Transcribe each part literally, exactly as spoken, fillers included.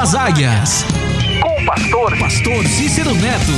as águias. Com o pastor, pastor Cícero Neto.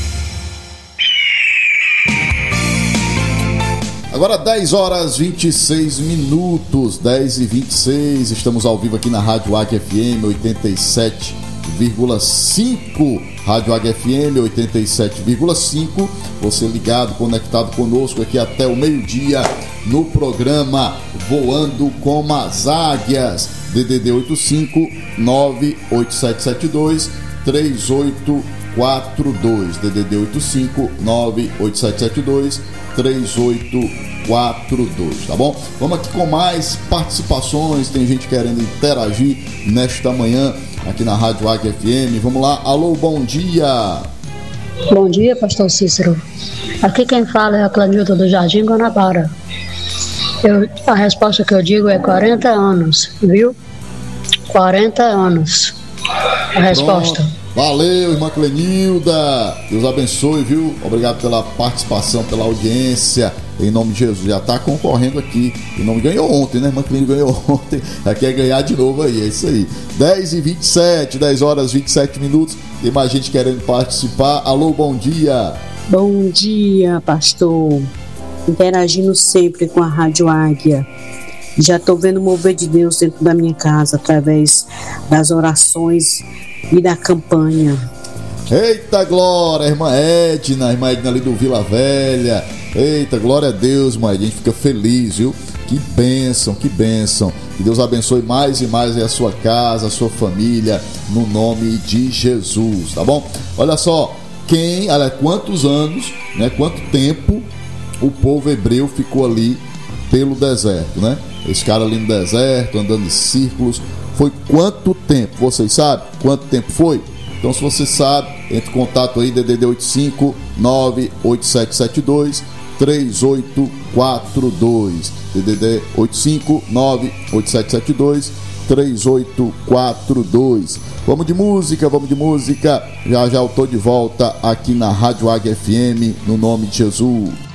Agora dez horas e vinte e seis minutos, dez e vinte e seis, estamos ao vivo aqui na Rádio Águia F M oitenta e sete vírgula cinco, Rádio Águia F M oitenta e sete vírgula cinco, você ligado, conectado conosco aqui até o meio-dia no programa Voando com as Águias, D D D oito cinco nove oito sete sete dois três oito quatro dois, D D D oito cinco nove oito sete sete dois três oito quatro dois, tá bom? Vamos aqui com mais participações, tem gente querendo interagir nesta manhã aqui na Rádio Águia F M. Vamos lá, alô, bom dia. Bom dia, pastor Cícero. Aqui quem fala é a Clanilda do Jardim Guanabara. Eu, a resposta que eu digo é quarenta anos, viu? quarenta anos. A resposta. Pronto. Valeu, irmã Clenilda. Deus abençoe, viu? Obrigado pela participação, pela audiência. Em nome de Jesus. Já está concorrendo aqui. Em nome ganhou ontem, né? Irmã Clenilda ganhou ontem. Já quer ganhar de novo aí. É isso aí. dez e vinte e sete, dez horas e vinte e sete minutos. Tem mais gente querendo participar. Alô, bom dia. Bom dia, pastor. Interagindo sempre com a Rádio Águia. Já estou vendo o mover de Deus dentro da minha casa, através das orações e da campanha. Eita glória, irmã Edna, irmã Edna ali do Vila Velha. Eita, glória a Deus, irmã Edna, a gente fica feliz, viu? Que bênção, que bênção. Que Deus abençoe mais e mais a sua casa, a sua família, no nome de Jesus, tá bom? Olha só, quem, olha, quantos anos, né, quanto tempo o povo hebreu ficou ali pelo deserto, né? Esse cara ali no deserto, andando em círculos, foi quanto tempo? Vocês sabem quanto tempo foi? Então, se você sabe, entre em contato aí, D D D oito cinco nove oito sete sete dois três oito quatro dois, D D D oito cinco nove oito sete sete dois três oito quatro dois. Vamos de música, vamos de música. Já já eu tô de volta aqui na Rádio Águia F M, no nome de Jesus.